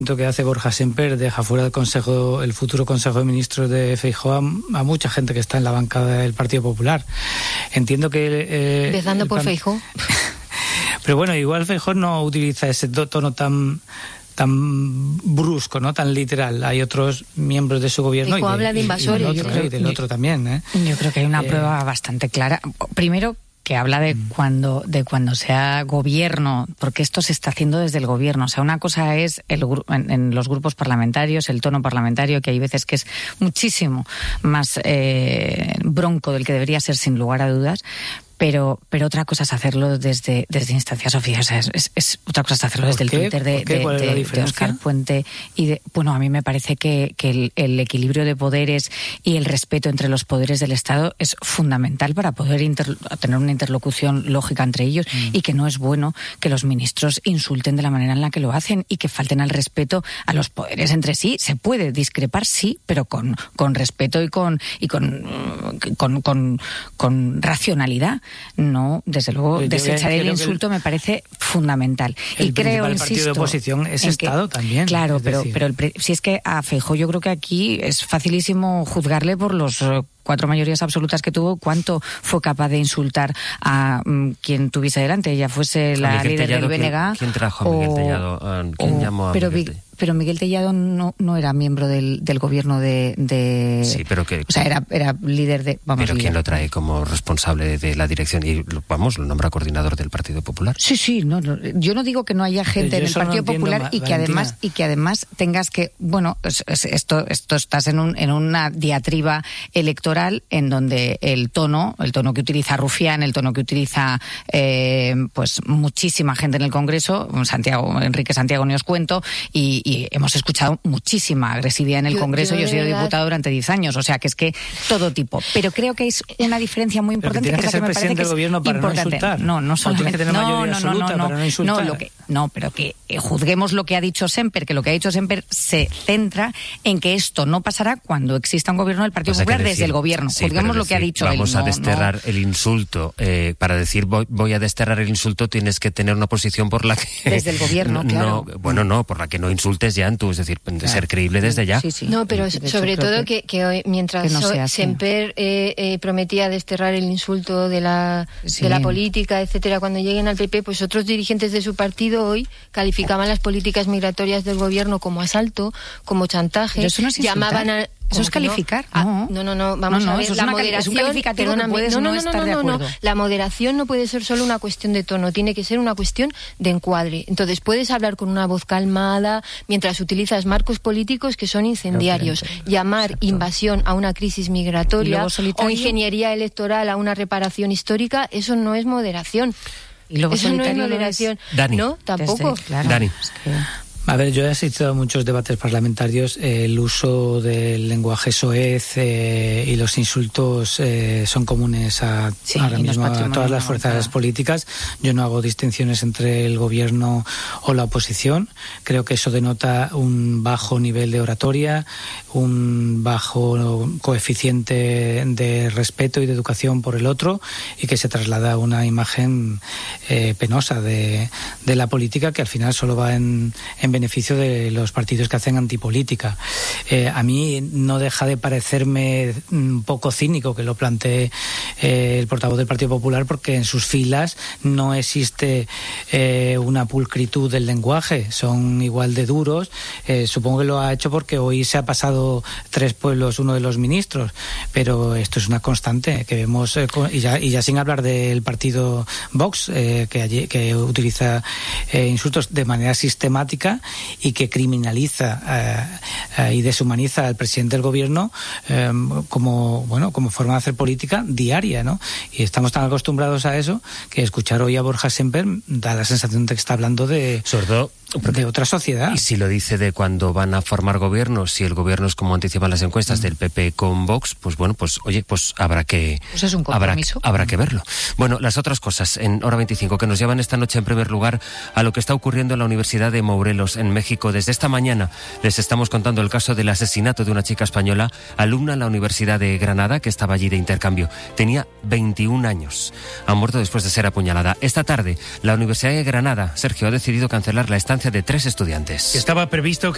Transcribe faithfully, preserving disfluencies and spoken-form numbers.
que hace Borja Sémper deja fuera del Consejo, el futuro Consejo de Ministros de Feijóo a, a mucha gente que está en la bancada del Partido Popular. Entiendo que... Eh, Empezando por pan... Feijóo. Pero bueno, igual Feijóo no utiliza ese tono tan... tan brusco, no tan literal. Hay otros miembros de su gobierno y de, habla de invasores, y del otro, yo, y del otro también, ¿eh? Yo creo que hay una eh, prueba bastante clara. Primero, que habla de cuando de cuando sea gobierno, porque esto se está haciendo desde el gobierno. O sea, una cosa es el, en, en los grupos parlamentarios, el tono parlamentario, que hay veces que es muchísimo más eh, bronco del que debería ser, sin lugar a dudas. Pero, pero otra cosa es hacerlo desde, desde instancias oficiales. Es, es, otra cosa es hacerlo desde el Twitter de, de, de, de Óscar Puente. Y de, bueno, a mí me parece que, que el, el equilibrio de poderes y el respeto entre los poderes del Estado es fundamental para poder inter, tener una interlocución lógica entre ellos, mm. y que no es bueno que los ministros insulten de la manera en la que lo hacen y que falten al respeto a los poderes entre sí. Se puede discrepar, sí, pero con, con respeto y con, y con, con, con, con racionalidad. No, desde luego, desechar el insulto me parece fundamental. El y creo, principal insisto, partido de oposición es Estado que, también. Claro, es pero, decir. pero el, si es que a Feijóo yo creo que aquí es facilísimo juzgarle por los uh, cuatro mayorías absolutas que tuvo, cuánto fue capaz de insultar a um, quien tuviese delante, ya fuese la Miguel líder Tellado, del B N G. ¿Quién, quién trajo a Miguel o, Tellado? ¿Quién o, llamó a pero, Miguel Tellado? Pero Miguel Tellado no, no era miembro del, del gobierno de, de... Sí, pero que... O sea, era, era líder de... Vamos, pero líder. ¿quién lo trae como responsable de, de la dirección? Y, vamos, lo nombra coordinador del Partido Popular. Sí, sí, no, no, yo no digo que no haya gente en el Partido no Popular entiendo, y que Valentina. además y que además tengas que... Bueno, es, es, esto, esto estás en, un, en una diatriba electoral en donde el tono, el tono que utiliza Rufián, el tono que utiliza eh, pues muchísima gente en el Congreso, Santiago, Enrique Santiago ni os cuento, y, y hemos escuchado muchísima agresividad en el yo, Congreso. Yo, yo he sido verdad... diputado durante diez años, o sea que es que todo tipo. Pero creo que es una diferencia muy importante, que, que es la que me parece que es gobierno para importante. No, insultar. no, no solamente. Que tener no, mayoría no, no, absoluta no, no, para no insultar. no, lo que, no, pero que eh, juzguemos lo que ha dicho Sémper, que lo que ha dicho Sémper se centra en que esto no pasará cuando exista un gobierno del Partido pues Popular decir, desde el gobierno. Sí, juzguemos lo decir, que ha dicho vamos él. Vamos a no, desterrar no. el insulto. Eh, para decir voy, voy a desterrar el insulto tienes que tener una posición por la que... Desde el gobierno, no, claro. No, bueno, no, por la que no insultes ya en tu... Es decir, de claro. ser creíble desde ya. Sí, sí. No, pero de sobre hecho, todo que, que, que hoy, mientras que no so, Sémper eh, eh, prometía desterrar el insulto de la, sí. de la política, etcétera, cuando lleguen al P P, pues otros dirigentes de su partido hoy calificaban las políticas migratorias del gobierno como asalto, como chantaje. Pero eso no es llamaban a Eso es calificar, no. No, no, no, vamos no, no, a ver, eso la es una, moderación, es un calificativo perdóname, que puedes no, no, no no, estar no, de no, acuerdo. no, la moderación no puede ser solo una cuestión de tono, tiene que ser una cuestión de encuadre. Entonces puedes hablar con una voz calmada mientras utilizas marcos políticos que son incendiarios. Claro, llamar exacto. invasión a una crisis migratoria o ingeniería electoral a una reparación histórica, eso no es moderación. ¿Y luego eso no es moderación. Es... Dani. No, tampoco. Desde, claro, Dani. Es que... A ver, yo he asistido a muchos debates parlamentarios. Eh, el uso del lenguaje soez eh, y los insultos eh, son comunes a, sí, ahora mismo a todas las fuerzas claro. políticas. Yo no hago distinciones entre el gobierno o la oposición. Creo que eso denota un bajo nivel de oratoria, un bajo coeficiente de respeto y de educación por el otro, y que se traslada una imagen eh, penosa de, de la política, que al final solo va en, en beneficio de los partidos que hacen antipolítica. Eh, a mí no deja de parecerme un poco cínico que lo plantee eh, el portavoz del Partido Popular, porque en sus filas no existe eh, una pulcritud del lenguaje, son igual de duros. Eh, supongo que lo ha hecho porque hoy se ha pasado tres pueblos uno de los ministros, pero esto es una constante que vemos, eh, y, ya, y ya sin hablar del partido Vox, eh, que, allí, que utiliza eh, insultos de manera sistemática y que criminaliza eh, eh, y deshumaniza al presidente del gobierno eh, como bueno como forma de hacer política diaria, ¿no? Y estamos tan acostumbrados a eso que escuchar hoy a Borja Sémper da la sensación de que está hablando de, Sordo, de otra sociedad. Y si lo dice de cuando van a formar gobierno, si el gobierno es como anticipan las encuestas mm. del P P con Vox, pues bueno, pues oye, pues habrá que pues es un compromiso. Habrá, habrá que verlo. Bueno, las otras cosas en Hora veinticinco que nos llevan esta noche en primer lugar a lo que está ocurriendo en la Universidad de Morelos en México. Desde esta mañana les estamos contando el caso del asesinato de una chica española, alumna en la Universidad de Granada, que estaba allí de intercambio. Tenía veintiún años. Ha muerto después de ser apuñalada. Esta tarde, la Universidad de Granada, Sergio, ha decidido cancelar la estancia de tres estudiantes. Estaba previsto que